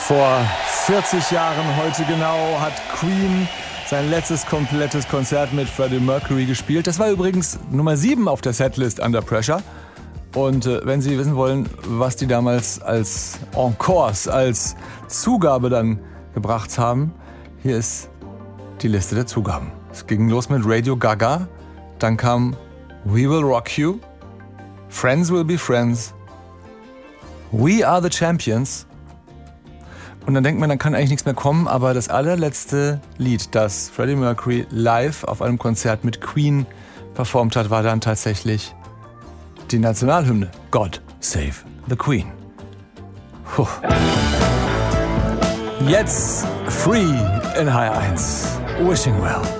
Vor 40 Jahren heute genau hat Queen sein letztes komplettes Konzert mit Freddie Mercury gespielt. Das war übrigens Nummer 7 auf der Setlist Under Pressure. Und wenn Sie wissen wollen, was die damals als Encores, als Zugabe dann gebracht haben, hier ist die Liste der Zugaben. Es ging los mit Radio Gaga, dann kam We Will Rock You, Friends Will Be Friends, We Are the Champions. Und dann denkt man, dann kann eigentlich nichts mehr kommen, aber das allerletzte Lied, das Freddie Mercury live auf einem Konzert mit Queen performt hat, war dann tatsächlich die Nationalhymne God Save the Queen. Puh. Jetzt Free in HR1. Wishing Well.